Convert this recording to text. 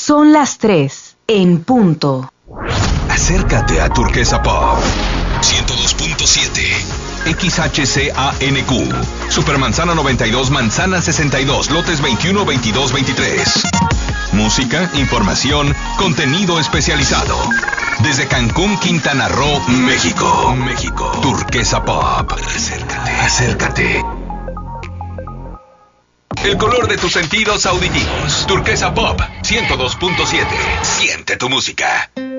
Son las 3 en punto. Acércate a Turquesa Pop 102.7 XHCANQ Supermanzana 92, Manzana 62, lotes 21, 22, 23. Música, información, contenido especializado. Desde Cancún, Quintana Roo, México. Turquesa Pop. Acércate. El color de tus sentidos auditivos. Turquesa Pop 102.7. Siente tu música.